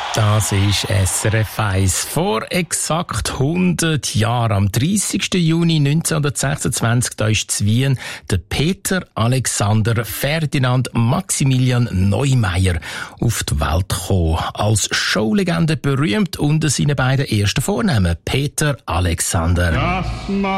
Das ist SRF 1. Vor exakt 100 Jahren, am 30. Juni 1926, da ist zu Wien der Peter Alexander Ferdinand Maximilian Neumeier auf die Welt gekommen. Als Showlegende berühmt unter seinen beiden ersten Vornamen, Peter Alexander.